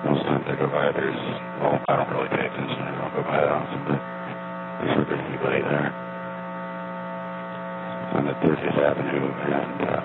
most times I go by, well, I don't really pay attention, I don't go by that often, but there's a big light there. On the 30th Avenue and